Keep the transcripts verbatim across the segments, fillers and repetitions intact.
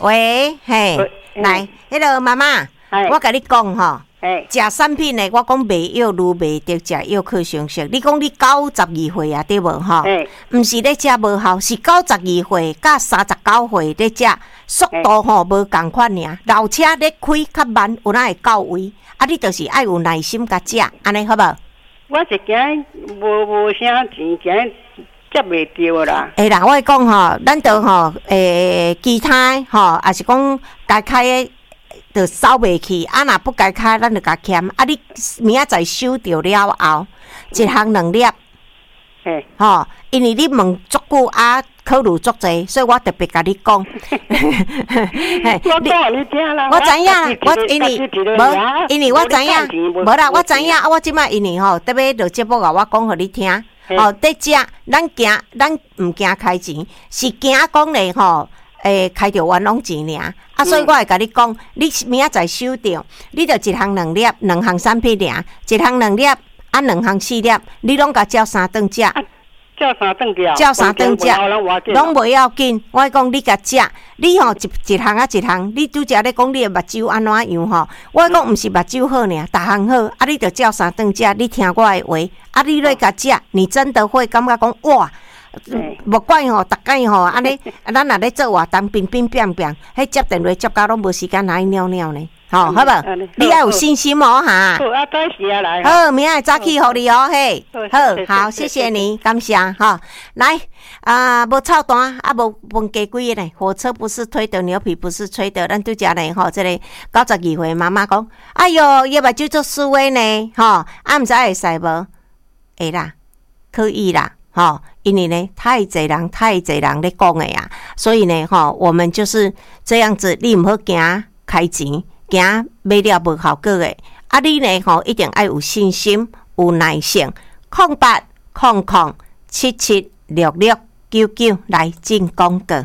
喂，嘿，来，迄个妈妈，我甲你讲吼，食产品的，我讲卖药愈卖得食药可成色。你讲你九十二岁啊，对无吼？毋是咧食无效，是九十二岁甲三十九岁咧食，速度吼无共款尔。老车咧开较慢，有哪会到位？啊，你就是爱有耐心甲食，安尼好无？ 我是惊无无啥钱，惊接袂着啦。 诶啦，我讲吼，咱着吼，诶，其他吼，也是讲该开的，着收袂去。啊，若不该开，咱着甲欠。啊，你明仔载收着了后，一项两粒。 嘿， 吼，因为你问足久啊，考虑足济，所以我特别甲你讲。 我讲你听啦。 我知影，我因为无，因为我知影，无啦，我知影啊，我即摆因为吼，特别着节目啊，我讲互你听。哦，在食，咱惊，咱毋惊开钱，是惊讲咧吼，诶，开着冤枉钱尔。啊，所以我会甲你讲，你明仔载收着，你着一项两粒，两项产品尔，一项两粒，啊，两项四粒，你拢甲照三顿食。 照三顿食， 照三顿食，拢袂要紧。我讲你甲食，你吼一一项啊一项，你拄则咧讲你诶目睭安怎样吼？我讲毋是目睭好尔，逐项好，啊你着照三顿食，你听我诶话，啊你咧甲食，你真的会感觉讲哇！无怪吼，逐摆吼安尼，咱若咧做活动，乒乒乓乓，迄接电话接到拢无时间来尿尿呢。吼，好无？你要有信心哦，哈。 好，啊，再时啊来。 好，明仔早起互你哦，嘿。好，好，谢谢你，感谢哈。来，啊，无臭单，啊，无问加几个呢？火车不是推的，牛皮不是吹的，咱拄则呢吼，这个九十二岁妈妈讲，哎哟，伊目睭做思维呢，吼，啊，毋知会使无？会啦，可以啦，吼，因为呢，太侪人，太侪人咧讲的呀，所以呢，吼，我们就是这样子，你毋好惊开钱。惊买了无效果诶，啊你呢吼一定要有信心、有耐性。空八空空七七六六九九来进广告。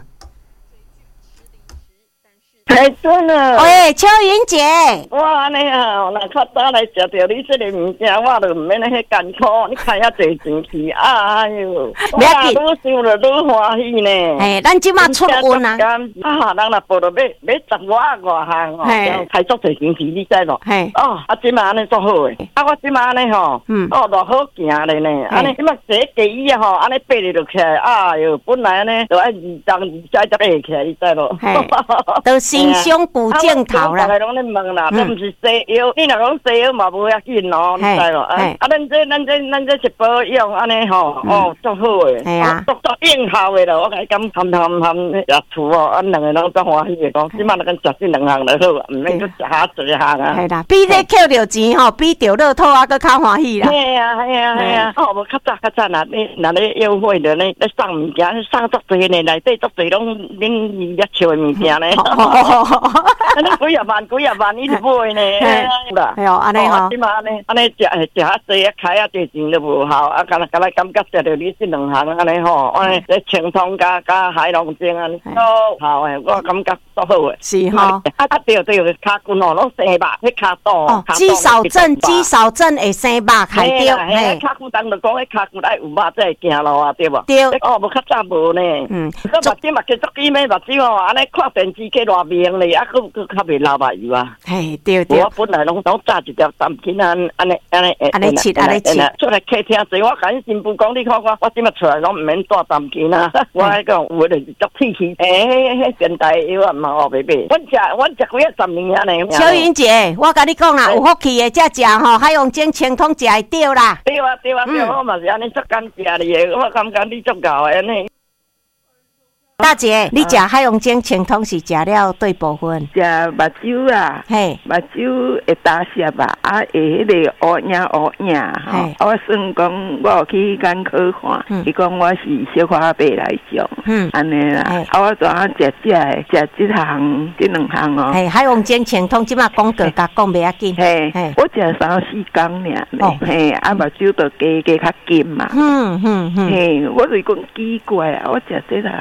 太准了！ 喂，秋云姐， 哇，安尼啊，若较早来食着你这个物件，我就毋免那些艰苦，你开遐侪钱去，哎哟，哇，愈想就愈欢喜呢。 哎，咱即马出运啊！ 啊，人若报着买买十外外项哦，开足侪钱去，你知无？嘿，哦，啊，即马安尼足好诶，啊，我即马安尼吼，嗯，哦，偌好行咧呢，安尼即马坐计椅啊吼，安尼爬咧就起来，哎哟，本来安尼就爱二重二才才爬起来，你知无？嘿， 都是。心胸不正头啦， 大家拢咧问啦，都毋是西药，你若讲西药嘛无要紧咯，你知咯？啊，咱这咱这咱这是保养安尼吼，哦，足好诶，系啊，足足应效诶咯，我甲你讲，含含含食醋哦，俺两个人足欢喜诶，讲即马咱食这两项就好，毋免去食下一项啊。系啦， 比咧扣着钱吼，比着乐透啊，搁较欢喜啦。 系啊，系啊，系啊，哦，无较早较早啦，你若咧优惠着咧咧送物件，送足济呢，内底足济拢恁咧笑诶物件咧。安尼几廿万，几廿万，你就买呢？啦， 哎呦，安尼吼， 即嘛安尼，安尼食食下济啊，开啊济钱都无效，啊，敢若敢若感觉食着你这两项安尼吼，安尼咧清汤加加海龙精安尼，都好诶，我感觉都好诶。 是吼， 啊啊对对，骹骨哦，拢生肉，迄骹肚哦， 肌少症，肌少症会生肉，害着， 嘿，骹骨当就讲迄骹骨爱有肉才会行路啊，对无？ 对。 哦，无较早无呢。嗯。个目睭嘛，继续几枚目睭哦，安尼看电视计偌明咧，啊，佫佫较袂流目油啊。 嘿，对对。 我本来拢拢炸一条三斤啊，安尼安尼安尼切，安尼切。 出来客厅坐，我甲恁新妇讲，你看看，我即马出来拢毋免带三斤啊。我迄讲有诶，就是足气气。诶，迄迄现代药啊，嘛学袂买。阮食阮食几啊十年啊呢。 小云姐，我甲你讲啦，有福气诶，才食吼，海洋精清汤食会着啦。 对啊对啊对啊，我嘛是安尼足敢食你诶，我感觉你足够诶安尼。 大姐，你食海洋精清汤是食了对部分？ 食目睭啊，嘿，目睭会打涩吧，啊，会迄个乌影乌影吼。我算讲，我有去眼科看，伊讲我是小花白来种，嗯，安尼啦。啊，我怎啊食这个，食这项，这两项哦。 嘿，海洋精清汤即马广告甲讲袂要紧。 嘿，我食三四工尔，嘿，啊目睭就加加较金嘛。嗯嗯嗯。嘿，我是讲奇怪啊，我食这啦，种目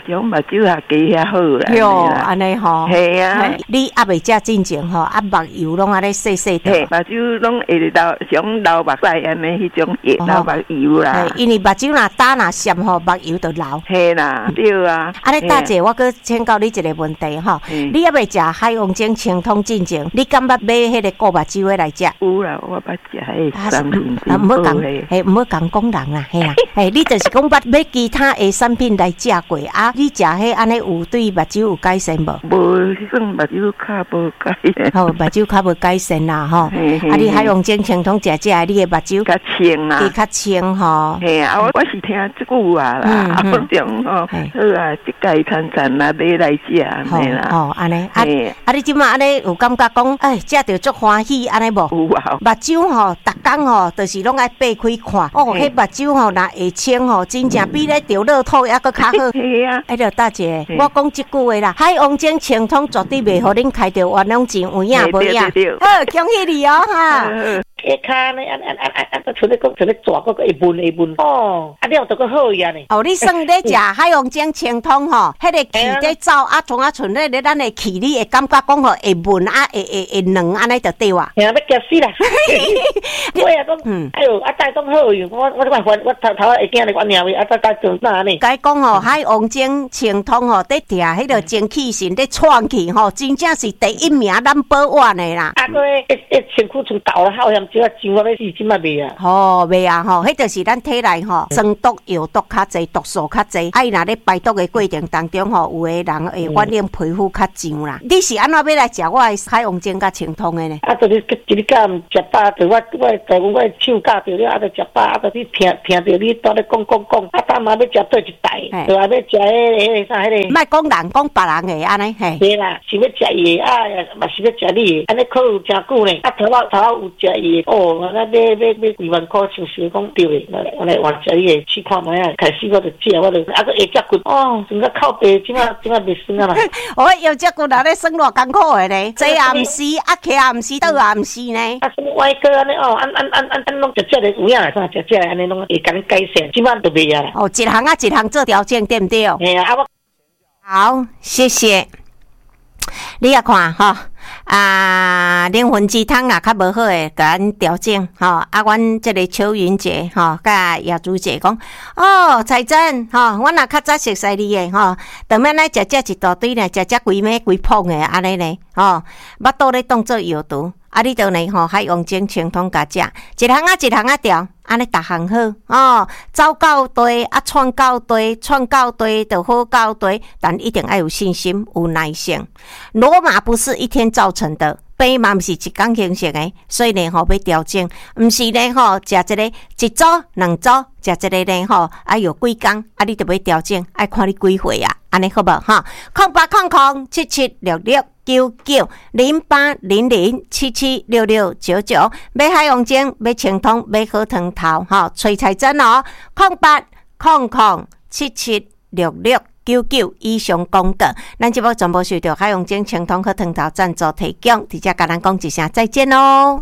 酒也加遐好啦。 哟，安尼吼。 系啊。 你还未食进前吼，啊目油拢安尼细细的。 目睭拢会流上流目屎安尼迄种液流目油啦。 因为目睭若打若闪吼，目油就流。 系啦，对啊。 啊，你大姐，我搁请教你一个问题吼，你还未食海王精清通进前，你敢捌买迄个顾目睭的来食？ 有啦，我捌食迄个产品。 啊，唔好讲，嘿，唔好讲讲人啦，嘿啦，嘿，你就是讲捌买其他的产品来食过啊？你食迄安尼有对目睭有改善无？ 无，算目睭较无改善。 好，目睭较无改善啦，吼。啊，你海王精清通食食，你的目睭较清啊， 较清吼。 嘿啊，我我是听即句话啦，啊，我讲吼，好啊，一家餐餐嘛买来食安尼啦。 哦，安尼，啊，啊，你即马安尼有感觉讲，哎，食着足欢喜安尼无？ 有啊。 目睭吼，逐工吼，就是拢爱擘开看。哦，迄目睭吼，若会清吼，真正比咧着乐透还佫较好。 是啊。 哎，着大姐，我讲即句话啦，海王精清通绝对袂互恁开着冤枉钱，有影无影？好，恭喜你哦，哈。 下骹呢，啊啊啊啊啊！像咧讲，像咧抓嗰个会闷会闷哦，啊了就个好呀呢。 哦，你算咧食海王精清通吼，迄个气在走啊，从啊存咧咧，咱的气你会感觉讲吼会闷啊，会会会软安尼就对哇。 吓，要惊死啦！我也讲，嗯，哎呦，啊带讲好用，我我我我头头会惊你我娘位，啊再再做哪呢？ 该讲吼，海王精清通吼，伫嗲迄个精气神伫窜气吼，真正是第一名number one的啦。 啊，个一一身躯从倒了好像。只啊钱我要死，即嘛袂啊！ 吼袂啊吼，迄就是咱体内吼生毒药毒较济，毒素较济。啊，伊若咧排毒的过程当中吼，有诶人会反映皮肤较痒啦。你是安怎要来食我诶海王精甲清通诶呢？ 啊，就是一日干食饱，就我我在我手夹着了，啊，就食饱，啊，就你听听着你在咧讲讲讲，啊，当嘛要食对一台，就话要食迄个迄个啥迄个。莫讲人讲别人诶安尼嘿。 对啦，是要食伊啊，嘛是要食你，安尼可有真久呢。啊，头仔头仔有食伊。哦，我那买买买几万块，就是讲对的，我来我来玩这个试看卖啊，开始我就食，我就啊个下脚骨，哦，整个靠背，即马即马袂酸啊啦。 我腰脚骨哪咧酸偌艰苦的呢？坐也毋是，啊徛也毋是，倒也毋是呢。 啊，什么歪哥安尼哦，安安安安安拢食食的有影来看，食食的安尼拢会甲你改善，即马就袂啊啦。 哦，一项啊一项做调整，对毋对？ 嘿啊，我好，谢谢。你也看吼。啊，灵魂鸡汤啊，较无好诶，甲咱调整吼。啊，阮即个秋云姐吼，甲叶珠姐讲，哦，彩珍吼，阮若较早熟悉你诶吼，当面来食食一大堆呢，食食规暝规捧诶，安尼呢，吼，巴肚咧当做药毒，啊，你着呢吼，海王精清通甲食，一项啊一项啊调，安尼逐项好哦，走到地啊，窜到地，窜到地就好到地，但一定要有信心，有耐性。罗马不是一天造成的，病嘛毋是一天形成的，所以呢吼要调整，毋是呢吼食一个一组两组，食一个呢吼啊有几工，啊你着要调整，爱看你几岁啊，安尼好无哈？空八空空七七六六九九零八零零七七六六九九，买海王精，买清通，买好汤头哈，催财针哦，空八空空七七六六。九九以上广告，咱节目全部受到海王精清通和汤头赞助提供，直接甲咱讲一声再见喽。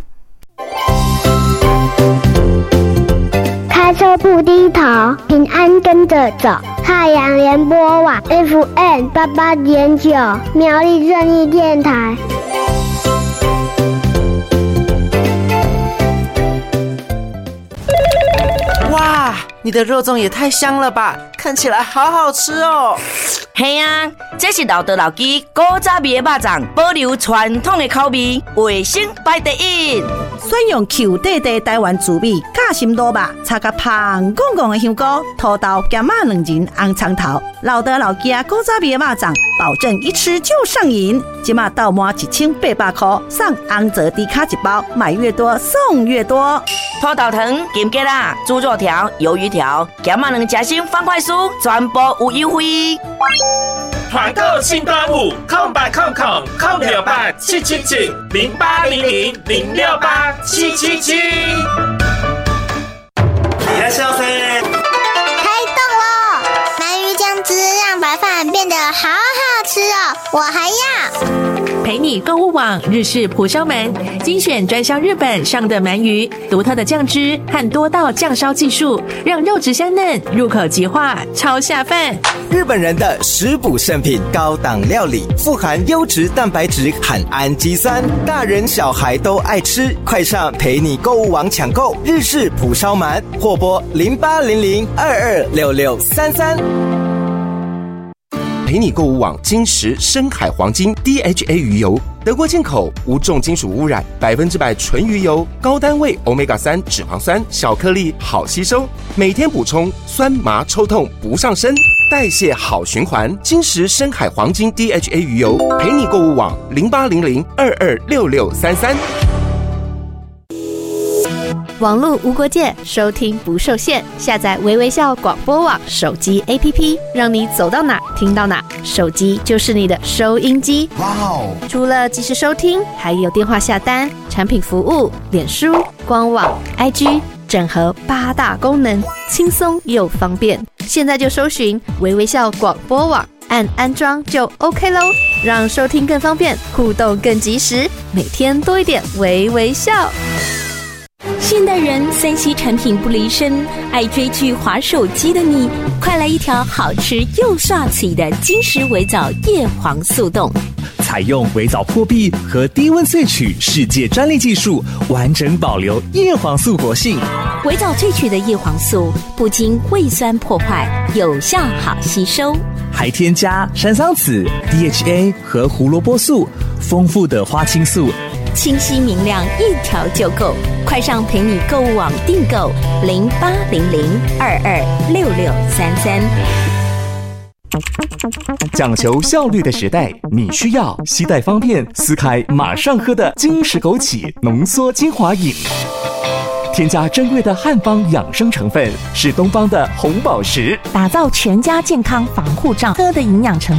开车不低头，平安跟着走。太阳联播网 F M 八八点九，苗栗正义电台。 哇，你的肉粽也太香了吧！看起来好好吃哦。 嘿啊，这是老道老鸡古早味的肉粽，保留传统的口味，卫生排第一。 选用 Q 弟弟台湾滋味夹心卤肉，插甲香滚滚的香菇、土豆、咸仔两仁、红葱头，老道老鸡古早味的肉粽，保证一吃就上瘾。今嘛到满一千八百块，送红泽低卡一包，买越多送越多。 土豆糖、金桔啦、猪肉条、鱿鱼条、咸仔两夹心方块酥，全部有优惠。 团购庆端午，空八空空空六八七七七零八零零零六八七七七。 いらっしゃいませ。 开动喽！鳗鱼酱汁让白饭变得的好好吃哦，我还要。 陪你购物网日式蒲烧鳗，精选专销日本上的鳗鱼，独特的酱汁和多道酱烧技术，让肉质香嫩，入口即化，超下饭。 日本人的食补圣品，高档料理，富含优质蛋白质和氨基酸，大人小孩都爱吃。快上陪你购物网抢购日式蒲烧鳗，或拨零八零零二二六六三三。 陪你购物网金石深海黄金 D H A 鱼油，德国进口，无重金属污染，百分之百纯鱼油，高单位 欧米伽三 脂肪酸，小颗粒，好吸收，每天补充，酸麻抽痛不上身，代谢好循环。金石深海黄金 D H A 鱼油，陪你购物网零八零零二二六六三三。 网络无国界，收听不受限。下载微微笑广播网手机 A P P， 让你走到哪听到哪，手机就是你的收音机。哇哦！除了即时收听，还有电话下单、产品服务、脸书、官网、I G， 整合八大功能，轻松又方便。现在就搜寻微微笑广播网，按安装就 OK 咯，让收听更方便，互动更及时，每天多一点微微笑。 现代人三 C 产品不离身，爱追剧滑手机的你，快来一条好吃又帅气的金石微藻叶黄素冻。 采用微藻破壁和低温萃取世界专利技术，完整保留叶黄素活性。 微藻萃取的叶黄素不经胃酸破坏，有效好吸收， 还添加山桑子、D H A 和胡萝卜素，丰富的花青素， 清晰明亮，一条就够。快上陪你购物网订购零八零零二二六六三三。 讲求效率的时代，你需要携带方便、撕开马上喝的金石枸杞浓缩精华饮。添加珍贵的汉方养生成分，是东方的红宝石， 打造全家健康防护罩，喝的营养成